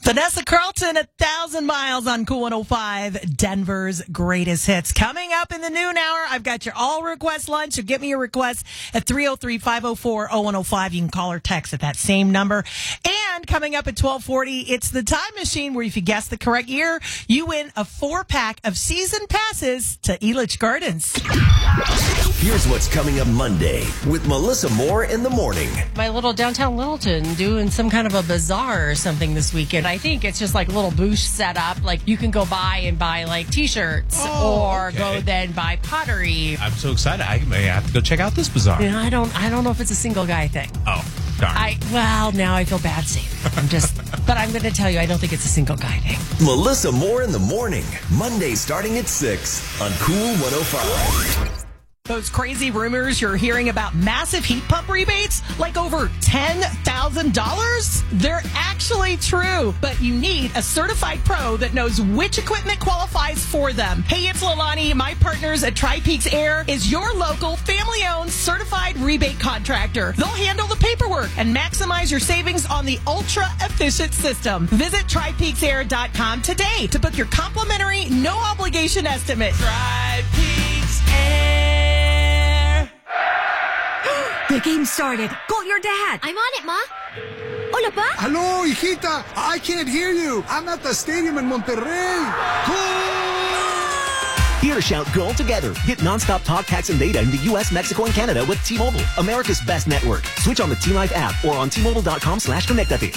Vanessa Carlton, 1,000 miles on Cool 105, Denver's greatest hits. Coming up in the noon hour, I've got your all request lunch. So get me your request at 303-504-0105. You can call or text at that same number. And coming up at 1240, it's the time machine where if you guess the correct year, you win a 4-pack of season passes to Elitch Gardens. Here's what's coming up Monday with Melissa Moore in the morning. My little downtown Littleton doing some kind of a bazaar or something this weekend. I think it's just like a little booth set up. Like you can go by and buy like T-shirts go then buy pottery. I'm so excited. I may have to go check out this bazaar. Yeah, I don't know if it's a single guy thing. Oh, darn. Now I feel bad saying it. But I'm going to tell you, I don't think it's a single guy thing. Melissa Moore in the morning. Monday starting at 6 on Cool 105. Those crazy rumors you're hearing about massive heat pump rebates, like over $10,000, they're actually true. But you need a certified pro that knows which equipment qualifies for them. Hey, it's Lalani. My partners at Tri-Peaks Air is your local family-owned certified rebate contractor. They'll handle the paperwork and maximize your savings on the ultra-efficient system. Visit TriPeaksAir.com today to book your complimentary, no-obligation estimate. Tri-Peaks Air. The game started. Call your dad. I'm on it, Ma. Hola, Pa. Hello, hijita. I can't hear you. I'm at the stadium in Monterrey. Hear shout goal together. Get nonstop talk, text, and data in the U.S., Mexico, and Canada with T-Mobile, America's best network. Switch on the T-Life app or on T-Mobile.com/connectate.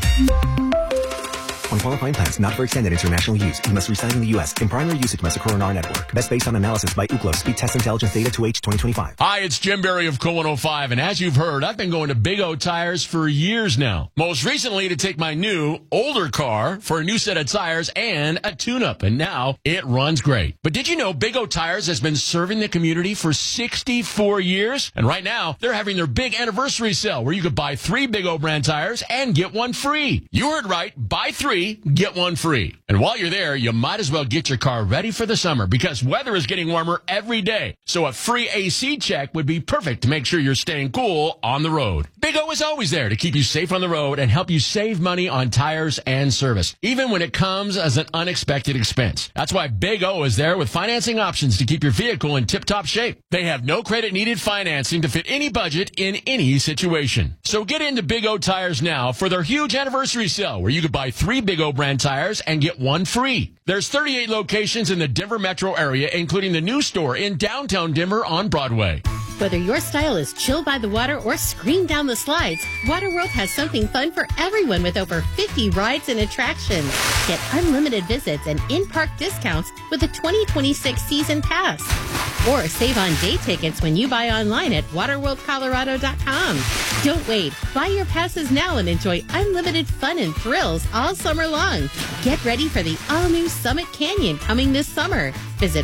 On qualifying plans, not for extended international use. You must reside in the U.S. In primary usage must occur on our network. Best based on analysis by Ookla. Speed test intelligence data 2H 2025. Hi, it's Jim Berry of Cool 105, and as you've heard, I've been going to Big O Tires for years now. Most recently to take my new, older car for a new set of tires and a tune-up, and now it runs great. But did you know Big O Tires has been serving the community for 64 years? And right now, they're having their big anniversary sale where you could buy 3 Big O brand tires and get one free. You heard right, buy 3, get one free. And while you're there, you might as well get your car ready for the summer because weather is getting warmer every day. So a free AC check would be perfect to make sure you're staying cool on the road. Big O is always there to keep you safe on the road and help you save money on tires and service, even when it comes as an unexpected expense. That's why Big O is there with financing options to keep your vehicle in tip-top shape. They have no credit-needed financing to fit any budget in any situation. So get into Big O Tires now for their huge anniversary sale where you could buy 3 Big O brand tires and get one free. There's 38 locations in the Denver metro area, including the new store in downtown Denver on Broadway. Whether your style is chill by the water or scream down the slides, Waterworld has something fun for everyone with over 50 rides and attractions. Get unlimited visits and in-park discounts with a 2026 season pass. Or save on day tickets when you buy online at waterworldcolorado.com. Don't wait. Buy your passes now and enjoy unlimited fun and thrills all summer long. Get ready for the all-new Summit Canyon coming this summer. Visit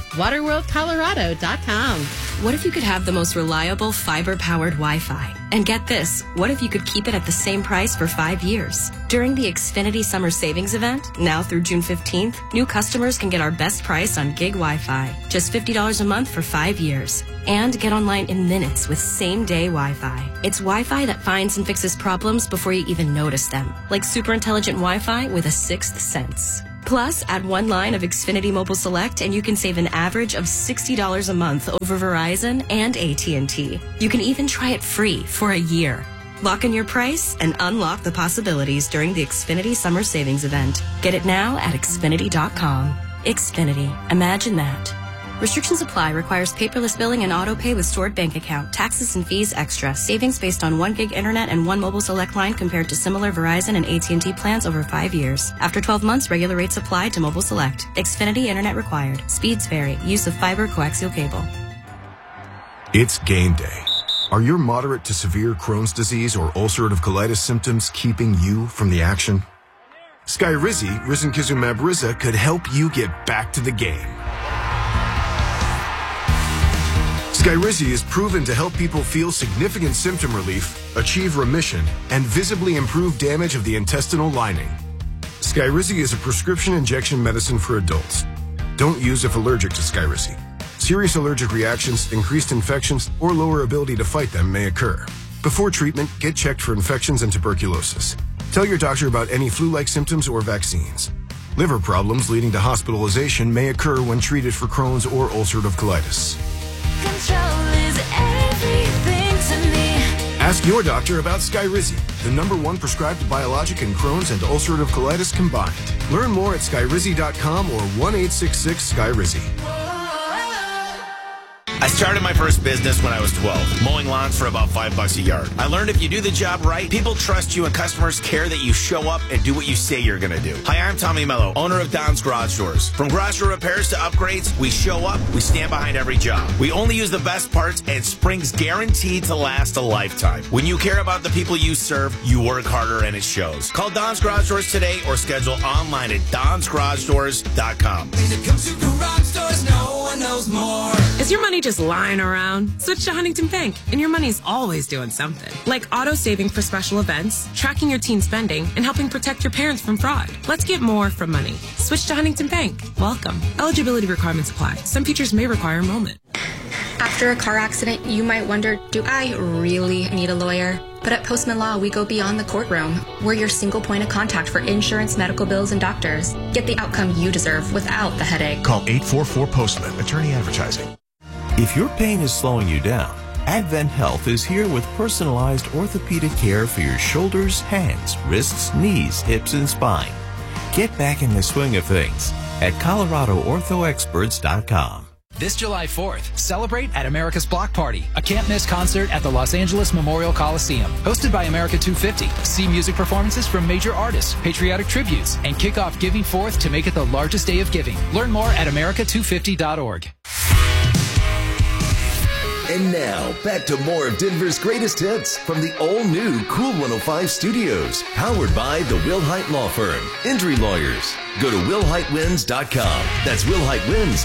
waterworldcolorado.com. What if you could have the most reliable fiber-powered Wi-Fi? And get this, what if you could keep it at the same price for 5 years? During the Xfinity Summer Savings Event, now through June 15th, new customers can get our best price on gig Wi-Fi, just $50 a month for 5 years. And get online in minutes with same-day Wi-Fi. It's Wi-Fi that finds and fixes problems before you even notice them, like super intelligent Wi-Fi with a 6th sense. Plus, add one line of Xfinity Mobile Select and you can save an average of $60 a month over Verizon and AT&T. You can even try it free for a year. Lock in your price and unlock the possibilities during the Xfinity Summer Savings Event. Get it now at Xfinity.com. Xfinity. Imagine that. Restrictions apply. Requires paperless billing and auto pay with stored bank account. Taxes and fees extra. Savings based on 1 gig internet and 1 mobile select line compared to similar Verizon and AT&T plans over 5 years. After 12 months, regular rates apply to mobile select. Xfinity internet required. Speeds vary. Use of fiber coaxial cable. It's game day. Are your moderate to severe Crohn's disease or ulcerative colitis symptoms keeping you from the action? Skyrizi, risankizumab Riza, could help you get back to the game. Skyrizi is proven to help people feel significant symptom relief, achieve remission, and visibly improve damage of the intestinal lining. Skyrizi is a prescription injection medicine for adults. Don't use if allergic to Skyrizi. Serious allergic reactions, increased infections, or lower ability to fight them may occur. Before treatment, get checked for infections and tuberculosis. Tell your doctor about any flu-like symptoms or vaccines. Liver problems leading to hospitalization may occur when treated for Crohn's or ulcerative colitis. Control is everything to me. Ask your doctor about Skyrizi, the #1 prescribed biologic in Crohn's and ulcerative colitis combined. Learn more at skyrizi.com or 1-866-SKYRIZI. I started my first business when I was 12, mowing lawns for about $5 a yard. I learned if you do the job right, people trust you and customers care that you show up and do what you say you're going to do. Hi, I'm Tommy Mello, owner of Don's Garage Doors. From garage door repairs to upgrades, we show up, we stand behind every job. We only use the best parts, and spring's guaranteed to last a lifetime. When you care about the people you serve, you work harder and it shows. Call Don's Garage Doors today or schedule online at donsgaragedoors.com. When it comes to garage doors, no one knows more. Is your money just lying around? Switch to Huntington Bank, and your money's always doing something. Like auto saving for special events, tracking your teen spending, and helping protect your parents from fraud. Let's get more from money. Switch to Huntington Bank. Welcome. Eligibility requirements apply. Some features may require enrollment. After a car accident, you might wonder, do I really need a lawyer? But at Postman Law, we go beyond the courtroom. We're your single point of contact for insurance, medical bills, and doctors. Get the outcome you deserve without the headache. Call 844-POSTMAN, attorney advertising. If your pain is slowing you down, Advent Health is here with personalized orthopedic care for your shoulders, hands, wrists, knees, hips, and spine. Get back in the swing of things at ColoradoOrthoExperts.com. This July 4th, celebrate at America's Block Party, a can't-miss concert at the Los Angeles Memorial Coliseum. Hosted by America 250, see music performances from major artists, patriotic tributes, and kick off Giving Forth to make it the largest day of giving. Learn more at America250.org. And now, back to more of Denver's greatest hits from the all-new Cool 105 Studios. Powered by the Wilhite Law Firm. Injury lawyers. Go to WilhiteWins.com. That's WilhiteWins.com.